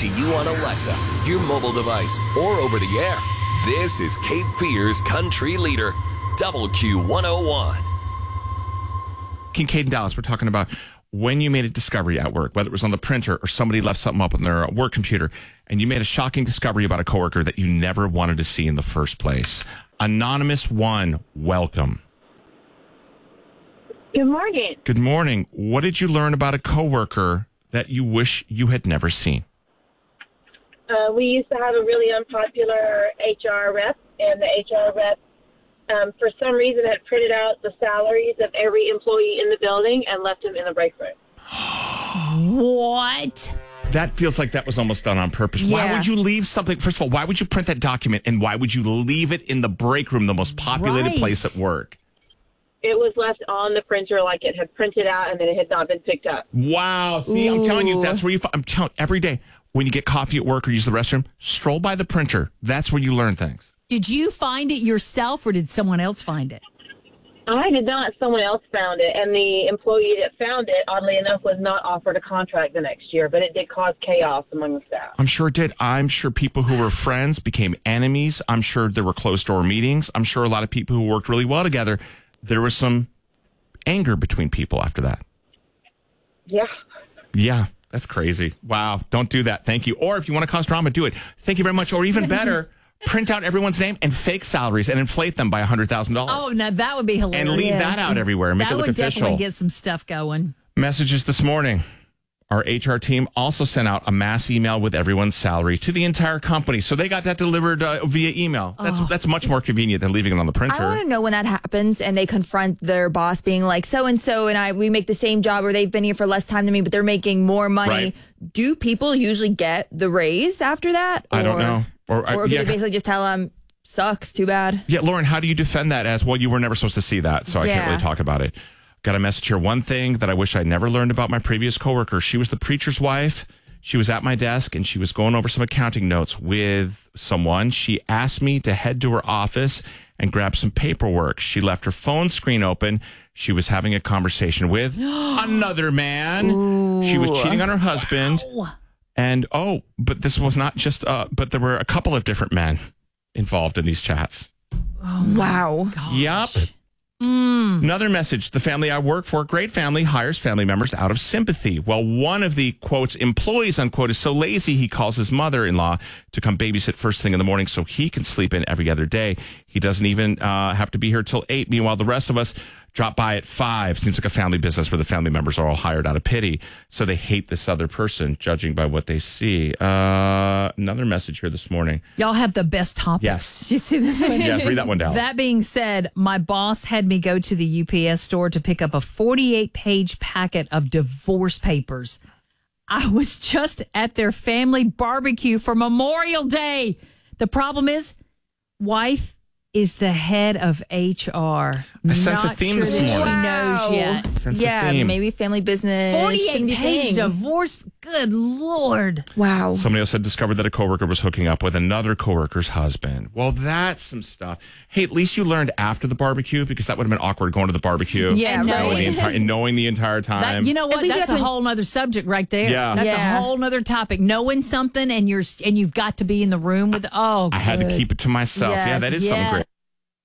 to you on Alexa, your mobile device, or over the air. This is Cape Fear's Country Leader, WQ101. Kincaid and Dallas, we're talking about when you made a discovery at work, whether it was on the printer or somebody left something up on their work computer, and you made a shocking discovery about a coworker that you never wanted to see in the first place. Anonymous One, welcome. Good morning. Good morning. What did you learn about a coworker that you wish you had never seen? We used to have a really unpopular HR rep, and the HR rep, for some reason, had printed out the salaries of every employee in the building and left them in the break room. What? That feels like that was almost done on purpose. Yeah. Why would you leave something? First of all, why would you print that document, and why would you leave it in the break room, the most populated place at work? It was left on the printer like it had printed out, and then it had not been picked up. Wow. See, I'm telling you, that's where I'm telling every day when you get coffee at work or use the restroom, stroll by the printer. That's where you learn things. Did you find it yourself or did someone else find it? I did not. Someone else found it, and the employee that found it, oddly enough, was not offered a contract the next year, but it did cause chaos among the staff. I'm sure it did. I'm sure people who were friends became enemies. I'm sure there were closed-door meetings. I'm sure a lot of people who worked really well together, there was some anger between people after that. Yeah. Yeah, that's crazy. Wow, don't do that. Thank you. Or if you want to cause drama, do it. Thank you very much. Or even better, print out everyone's name and fake salaries and inflate them by $100,000. Oh, no, that would be hilarious. And leave that out everywhere. Make that it look would official. definitely get some stuff going. Messages this morning. Our HR team also sent out a mass email with everyone's salary to the entire company. So they got that delivered via email. That's much more convenient than leaving it on the printer. I want to know when that happens and they confront their boss being like, so-and-so and we make the same job, or they've been here for less time than me, but they're making more money. Right. Do people usually get the raise after that? I don't know. Or do they basically just tell them, sucks, too bad? Yeah, Lauren, how do you defend that as, well, you were never supposed to see that, so I can't really talk about it. Got a message here. One thing that I wish I never learned about my previous coworker. She was the preacher's wife. She was at my desk and she was going over some accounting notes with someone. She asked me to head to her office and grab some paperwork. She left her phone screen open. She was having a conversation with another man. Ooh. She was cheating on her husband. Wow. And, but this was not just, but there were a couple of different men involved in these chats. Oh, wow. Gosh. Yep. Another message. The family I work for, great family, hires family members out of sympathy. Well, one of the, quotes, employees, unquote, is so lazy he calls his mother-in-law to come babysit first thing in the morning so he can sleep in every other day. He doesn't even have to be here till 8. Meanwhile, the rest of us drop by at 5. Seems like a family business where the family members are all hired out of pity. So they hate this other person, judging by what they see. Another message here this morning. Y'all have the best topics. Yes. You see this one? Yes, read that one down. That being said, my boss had me go to the UPS store to pick up a 48-page packet of divorce papers. I was just at their family barbecue for Memorial Day. The problem is, wife is the head of HR. I sense a theme this morning. She knows yet. Sense a theme. Maybe family business. 48-page divorce. Good Lord. Wow. Somebody else had discovered that a coworker was hooking up with another coworker's husband. Well, that's some stuff. Hey, at least you learned after the barbecue, because that would have been awkward going to the barbecue. Yeah, and right. knowing the entire time. You know what? At least That's a whole nother subject right there. Yeah. That's Yeah. a whole nother topic. Knowing something and you've got to be in the room with. I had to keep it to myself. Yes. Yeah, that is something great.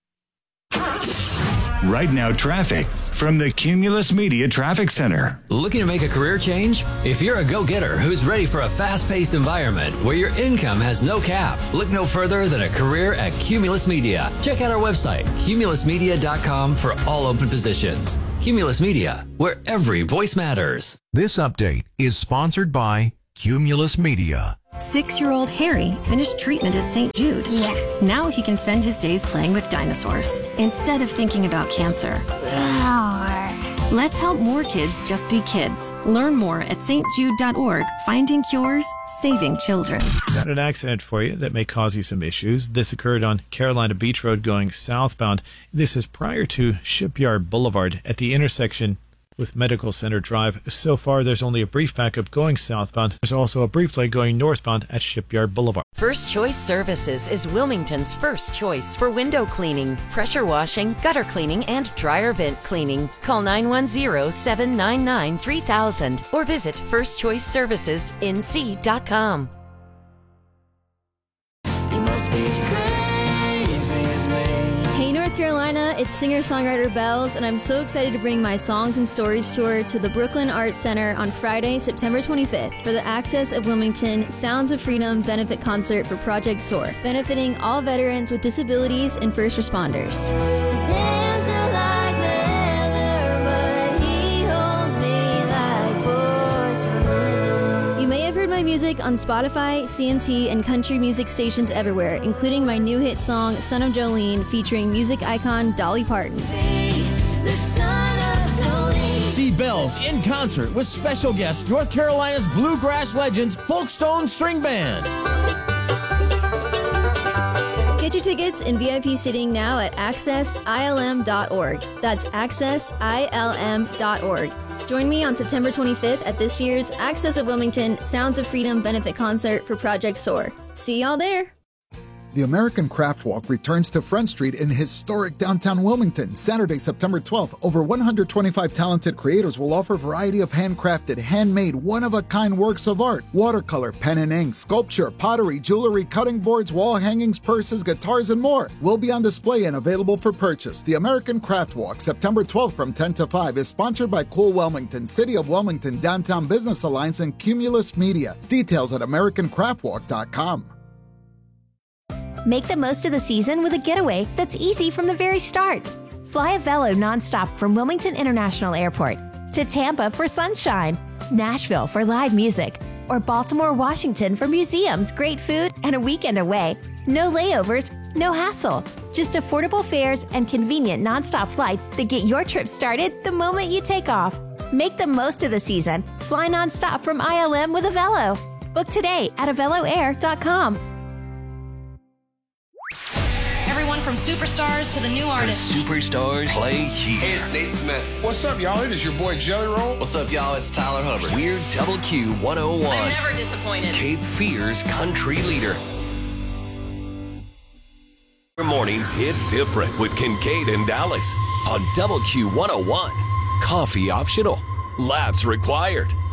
Right now, traffic from the Cumulus Media Traffic Center. Looking to make a career change? If you're a go-getter who's ready for a fast-paced environment where your income has no cap, look no further than a career at Cumulus Media. Check out our website, cumulusmedia.com, for all open positions. Cumulus Media, where every voice matters. This update is sponsored by Cumulus Media. 6-year-old Harry finished treatment at St. Jude. Yeah. Now he can spend his days playing with dinosaurs instead of thinking about cancer. Let's help more kids just be kids. Learn more at stjude.org. Finding cures, saving children. Got an accident for you that may cause you some issues. This occurred on Carolina Beach Road going southbound. This is prior to Shipyard Boulevard at the intersection with Medical Center Drive. So far, there's only a brief backup going southbound. There's also a brief delay going northbound at Shipyard Boulevard. First Choice Services is Wilmington's first choice for window cleaning, pressure washing, gutter cleaning, and dryer vent cleaning. Call 910-799-3000 or visit firstchoiceservicesnc.com. Carolina, it's singer-songwriter Bells, and I'm so excited to bring my Songs and Stories tour to the Brooklyn Arts Center on Friday, September 25th for the Access of Wilmington Sounds of Freedom benefit concert for Project SOAR, benefiting all veterans with disabilities and first responders. My music on Spotify, CMT, and country music stations everywhere, including my new hit song, Son of Jolene, featuring music icon Dolly Parton. See Bells in concert with special guest North Carolina's bluegrass legends Folkstone String Band. Get your tickets and VIP seating now at accessilm.org. That's accessilm.org. Join me on September 25th at this year's Access of Wilmington Sounds of Freedom benefit concert for Project SOAR. See y'all there. The American Craft Walk returns to Front Street in historic downtown Wilmington, Saturday, September 12th. Over 125 talented creators will offer a variety of handcrafted, handmade, one-of-a-kind works of art. Watercolor, pen and ink, sculpture, pottery, jewelry, cutting boards, wall hangings, purses, guitars, and more will be on display and available for purchase. The American Craft Walk, September 12th from 10 to 5, is sponsored by Cool Wilmington, City of Wilmington, Downtown Business Alliance, and Cumulus Media. Details at AmericanCraftWalk.com. Make the most of the season with a getaway that's easy from the very start. Fly a Velo nonstop from Wilmington International Airport to Tampa for sunshine, Nashville for live music, or Baltimore, Washington for museums, great food, and a weekend away. No layovers, no hassle. Just affordable fares and convenient nonstop flights that get your trip started the moment you take off. Make the most of the season. Fly nonstop from ILM with a Velo. Book today at aveloair.com. Everyone from superstars to the new artists. The superstars play here. Hey, it's Nate Smith. What's up, y'all? It is your boy Jelly Roll. What's up, y'all? It's Tyler Hubbard. We're Double Q 101. I'm never disappointed. Cape Fear's country leader. Mornings hit different with Kincaid and Dallas on Double Q 101. Coffee optional. Labs required.